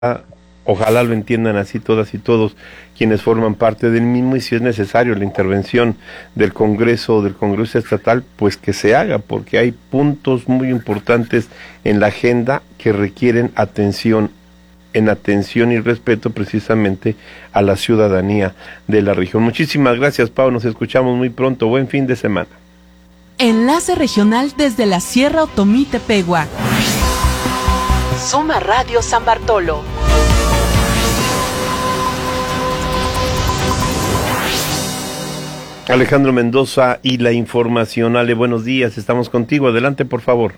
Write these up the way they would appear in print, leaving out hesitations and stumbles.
Ojalá lo entiendan así todas y todos quienes forman parte del mismo, y si es necesario la intervención del Congreso Estatal, pues que se haga, porque hay puntos muy importantes en la agenda que requieren atención y respeto precisamente a la ciudadanía de la región. Muchísimas gracias, Pau, nos escuchamos muy pronto. Buen fin de semana. Enlace regional desde la Sierra Otomí-Tepehua. Suma Radio San Bartolo. Alejandro Mendoza y la información. Ale, buenos días, estamos contigo, adelante por favor.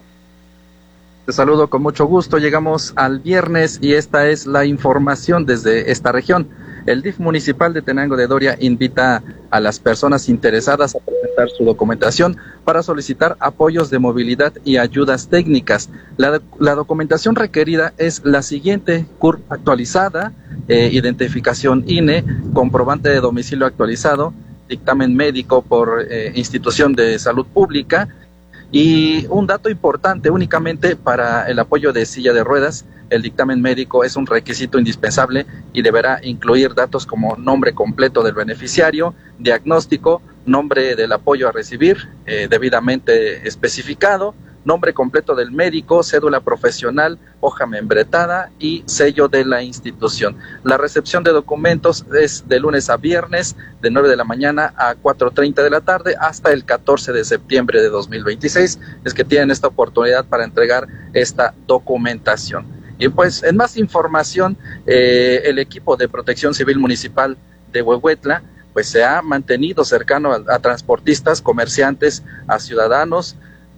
Te saludo con mucho gusto, llegamos al viernes y esta es la información desde esta región. El DIF municipal de Tenango de Doria invita a las personas interesadas a presentar su documentación para solicitar apoyos de movilidad y ayudas técnicas. La documentación requerida es la siguiente: CURP actualizada, identificación INE, comprobante de domicilio actualizado, dictamen médico por institución de salud pública. Y un dato importante, únicamente para el apoyo de silla de ruedas, el dictamen médico es un requisito indispensable y deberá incluir datos como nombre completo del beneficiario, diagnóstico, nombre del apoyo a recibir, debidamente especificado, nombre completo del médico, cédula profesional, hoja membretada y sello de la institución. La recepción de documentos es de lunes a viernes, de 9 de la mañana a 4:30 de la tarde, hasta el 14 de septiembre de 2026. Es que tienen esta oportunidad para entregar esta documentación. Y pues, en más información, el equipo de Protección Civil Municipal de Huehuetla pues se ha mantenido cercano a transportistas, comerciantes, a ciudadanos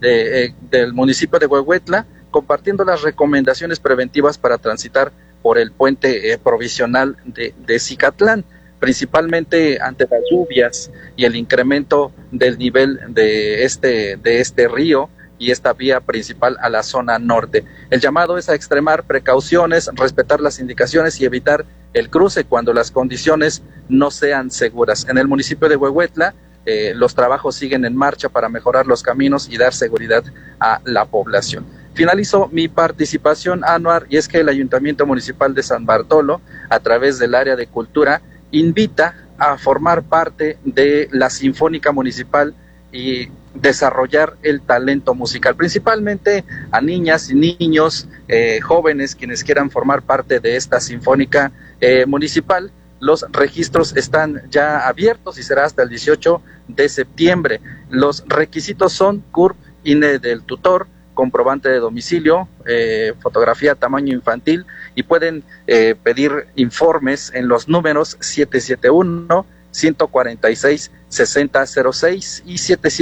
del municipio de Huehuetla, compartiendo las recomendaciones preventivas para transitar por el puente provisional de Cicatlán, principalmente ante las lluvias y el incremento del nivel de este río y esta vía principal a la zona norte. El llamado es a extremar precauciones, respetar las indicaciones y evitar el cruce cuando las condiciones no sean seguras. En el municipio de Huehuetla, los trabajos siguen en marcha para mejorar los caminos y dar seguridad a la población. Finalizo mi participación, Anuar, y es que el Ayuntamiento Municipal de San Bartolo, a través del área de cultura, invita a formar parte de la Sinfónica Municipal y desarrollar el talento musical, principalmente a niñas y niños, jóvenes, quienes quieran formar parte de esta Sinfónica Municipal. Los registros están ya abiertos y será hasta el 18 de septiembre. Los requisitos son CURP, INE del tutor, comprobante de domicilio, fotografía tamaño infantil, y pueden pedir informes en los números 771-146-6006 y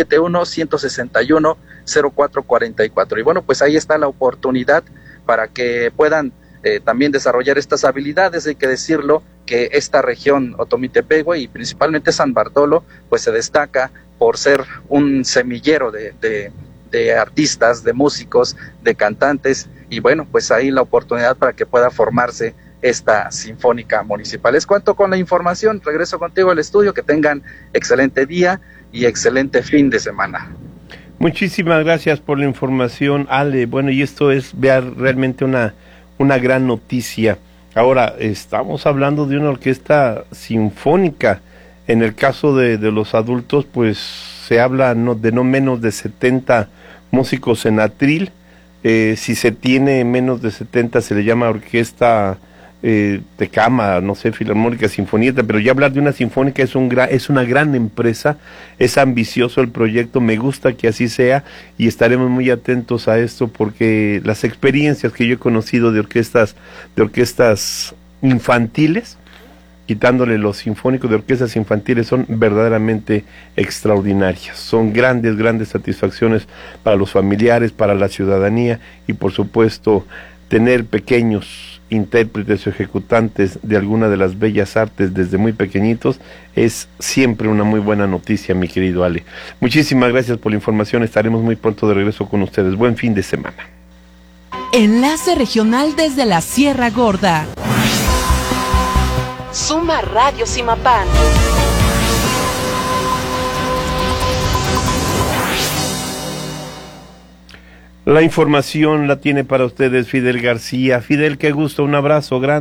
771-161-0444. Y bueno, pues ahí está la oportunidad para que puedan también desarrollar estas habilidades. Hay que decirlo que esta región Otomí-Tepehua y principalmente San Bartolo pues se destaca por ser un semillero de artistas, de músicos, de cantantes, y bueno, pues ahí la oportunidad para que pueda formarse esta Sinfónica Municipal. Es cuanto con la información, regreso contigo al estudio, que tengan excelente día y excelente fin de semana. Muchísimas gracias por la información, Ale. Bueno, y esto es realmente una gran noticia. Ahora, estamos hablando de una orquesta sinfónica. En el caso de los adultos, pues se habla de no menos de 70 músicos en atril. Si se tiene menos de 70 se le llama orquesta de cámara, no sé, filarmónica, sinfonieta, pero ya hablar de una sinfónica es una gran empresa, es ambicioso el proyecto, me gusta que así sea, y estaremos muy atentos a esto, porque las experiencias que yo he conocido de orquestas infantiles, quitándole los sinfónicos, de orquestas infantiles, son verdaderamente extraordinarias, son grandes satisfacciones para los familiares, para la ciudadanía, y por supuesto tener pequeños intérpretes o ejecutantes de alguna de las bellas artes desde muy pequeñitos es siempre una muy buena noticia, mi querido Ale. Muchísimas gracias por la información, estaremos muy pronto de regreso con ustedes. Buen fin de semana. Enlace regional desde la Sierra Gorda. Suma Radio Simapán. La información la tiene para ustedes Fidel García. Fidel, qué gusto, un abrazo grande.